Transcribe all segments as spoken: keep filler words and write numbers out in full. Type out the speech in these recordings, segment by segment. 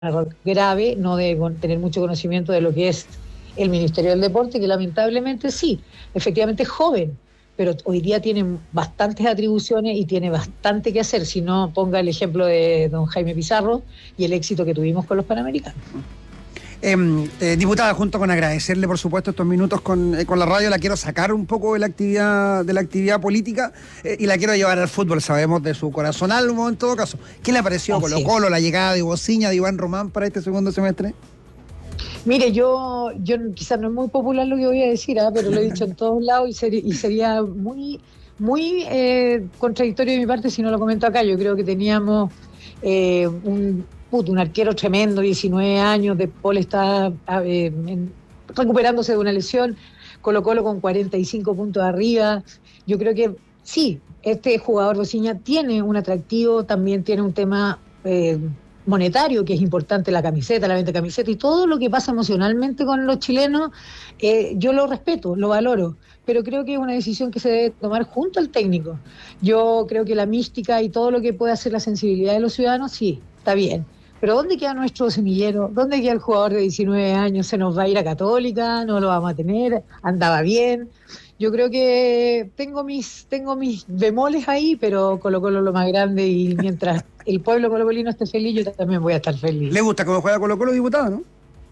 error grave, no de tener mucho conocimiento de lo que es el Ministerio del Deporte, que lamentablemente sí, efectivamente es joven, pero hoy día tiene bastantes atribuciones y tiene bastante que hacer. Si no, ponga el ejemplo de don Jaime Pizarro y el éxito que tuvimos con los Panamericanos. Eh, eh, diputada, junto con agradecerle por supuesto estos minutos con, eh, con la radio, la quiero sacar un poco de la actividad de la actividad política eh, y la quiero llevar al fútbol. Sabemos de su corazón algo en todo caso. ¿Qué le pareció Colo Colo, la llegada de Bociña, de Iván Román para este segundo semestre? Mire, yo, yo quizás no es muy popular lo que voy a decir, ¿eh? pero lo he dicho en todos lados y, ser, y sería muy, muy eh, contradictorio de mi parte si no lo comento acá. Yo creo que teníamos eh, un, puto, un arquero tremendo, diecinueve años, De Paul está eh, en, recuperándose de una lesión, Colo Colo con cuarenta y cinco puntos arriba. Yo creo que sí, este jugador Bociña tiene un atractivo, también tiene un tema Eh, monetario, que es importante, la camiseta, la venta de camiseta y todo lo que pasa emocionalmente con los chilenos, eh, yo lo respeto, lo valoro, pero creo que es una decisión que se debe tomar junto al técnico. Yo creo que la mística y todo lo que puede hacer la sensibilidad de los ciudadanos, sí, está bien. Pero ¿dónde queda nuestro semillero? ¿Dónde queda el jugador de diecinueve años? ¿Se nos va a ir a Católica? ¿No lo vamos a tener? ¿Andaba bien? Yo creo que tengo mis tengo mis bemoles ahí, pero Colo Colo lo más grande y mientras el pueblo colocolino esté feliz, yo también voy a estar feliz. ¿Le gusta cómo juega Colo Colo, diputada, no?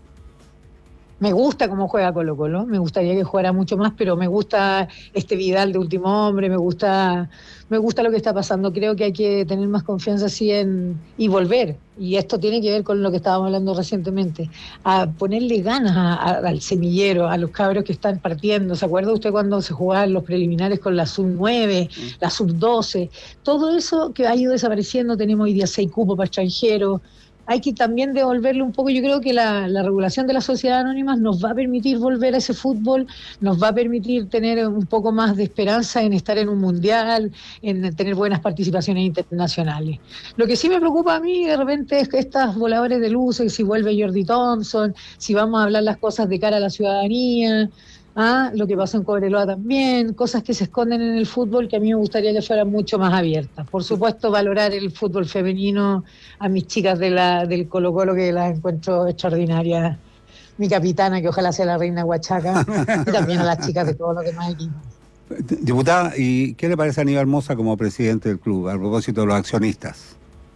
Me gusta cómo juega Colo Colo, me gustaría que jugara mucho más, pero me gusta este Vidal de último hombre, me gusta me gusta lo que está pasando. Creo que hay que tener más confianza así en y volver, y esto tiene que ver con lo que estábamos hablando recientemente, a ponerle ganas a, a, al semillero, a los cabros que están partiendo. ¿Se acuerda usted cuando se jugaban los preliminares con la sub nueve, mm. la sub doce? Todo eso que ha ido desapareciendo, tenemos hoy día seis cupos para extranjeros. Hay que también devolverle un poco. Yo creo que la, la regulación de las sociedades anónimas nos va a permitir volver a ese fútbol, nos va a permitir tener un poco más de esperanza en estar en un mundial, en tener buenas participaciones internacionales. Lo que sí me preocupa a mí de repente es que estas voladores de luces, si vuelve Jordi Thompson, si vamos a hablar las cosas de cara a la ciudadanía, ¿ah? Lo que pasó en Cobreloa también, cosas que se esconden en el fútbol que a mí me gustaría que fueran mucho más abiertas. Por supuesto, valorar el fútbol femenino, a mis chicas de la, del Colo Colo, que las encuentro extraordinarias, mi capitana, que ojalá sea la reina Huachaca, y también a las chicas de todos los demás equipos. Diputada, ¿y qué le parece a Aníbal Mosa como presidente del club, a propósito de los accionistas?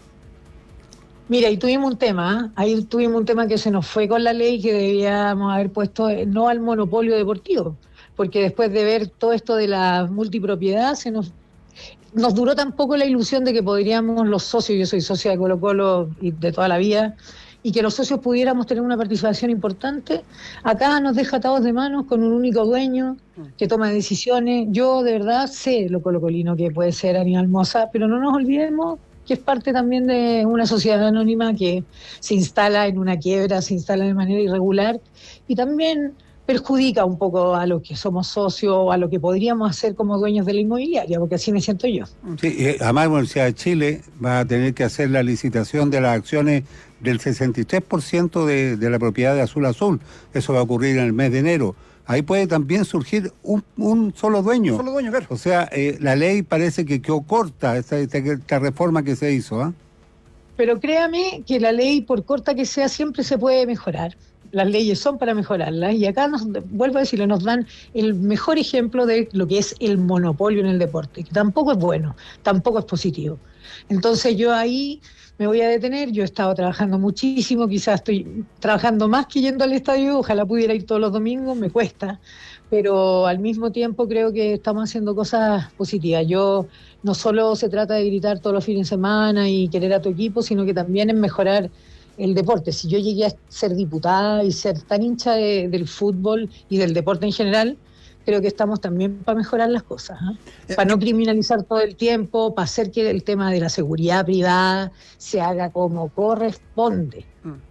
Mira, y tuvimos un tema, ¿eh? ahí tuvimos un tema que se nos fue con la ley, que debíamos haber puesto no al monopolio deportivo, porque después de ver todo esto de la multipropiedad, se nos, nos duró tampoco la ilusión de que podríamos los socios, yo soy socia de Colo Colo y de toda la vida, y que los socios pudiéramos tener una participación importante. Acá nos deja atados de manos con un único dueño que toma decisiones. Yo de verdad sé lo colocolino que puede ser Aníbal Mosa, pero no nos olvidemos que es parte también de una sociedad anónima que se instala en una quiebra, se instala de manera irregular y también perjudica un poco a los que somos socios, a lo que podríamos hacer como dueños de la inmobiliaria, porque así me siento yo. Sí, además la Universidad de Chile va a tener que hacer la licitación de las acciones del sesenta y tres por ciento de, de la propiedad de Azul Azul. Eso va a ocurrir en el mes de enero. Ahí puede también surgir un, un solo dueño. Un solo dueño, claro. O sea, eh, la ley parece que quedó corta, esta, esta, esta reforma que se hizo, ¿ah? ¿eh? Pero créame que la ley, por corta que sea, siempre se puede mejorar. Las leyes son para mejorarlas y acá, nos, vuelvo a decirlo, nos dan el mejor ejemplo de lo que es el monopolio en el deporte, que tampoco es bueno, tampoco es positivo. Entonces yo ahí me voy a detener. Yo he estado trabajando muchísimo, quizás estoy trabajando más que yendo al estadio, ojalá pudiera ir todos los domingos, me cuesta, pero al mismo tiempo creo que estamos haciendo cosas positivas. Yo no solo se trata de gritar todos los fines de semana y querer a tu equipo, sino que también es mejorar el deporte. Si yo llegué a ser diputada y ser tan hincha de, del fútbol y del deporte en general, creo que estamos también para mejorar las cosas, ¿eh? Para no criminalizar todo el tiempo, para hacer que el tema de la seguridad privada se haga como corresponde.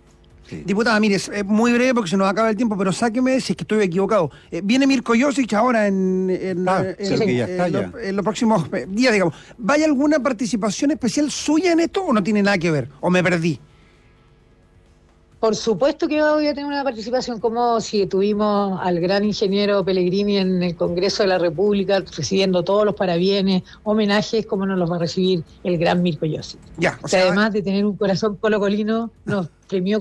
Sí. Diputada, mire, es muy breve porque se nos acaba el tiempo, pero sáqueme si es que estoy equivocado. Eh, viene Mirko Josic ahora en, en, ah, en, sí, en, que ya en, está, en, ya. Lo, en los próximos días, digamos. ¿Vaya alguna participación especial suya en esto o no tiene nada que ver? ¿O me perdí? Por supuesto que voy a tener una participación, como si tuvimos al gran ingeniero Pellegrini en el Congreso de la República recibiendo todos los parabienes, homenajes, como nos los va a recibir el gran Mirko Josic. Ya, o que sea, además de tener un corazón colocolino, nos premió